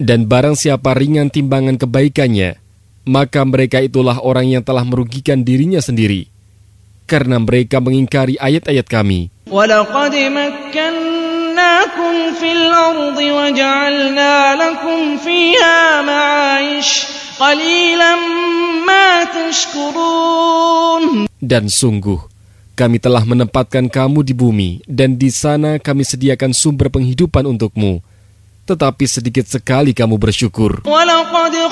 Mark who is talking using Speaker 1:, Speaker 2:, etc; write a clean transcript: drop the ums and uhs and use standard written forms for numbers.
Speaker 1: Dan barang siapa ringan timbangan kebaikannya, maka mereka itulah orang yang telah merugikan dirinya sendiri, karena mereka mengingkari ayat-ayat kami.
Speaker 2: وَلَقَدْ مَكَّنَّاكُمْ فِي الْأَرْضِ وَجَعَلْنَا لَكُمْ فِيهَا مَعَايِشَ قَلِيلًا مَا تَشْكُرُونَ. Dan sungguh, kami telah menempatkan kamu di bumi, dan di sana kami sediakan sumber penghidupan untukmu. Tetapi sedikit sekali kamu bersyukur. وَلَقَدْ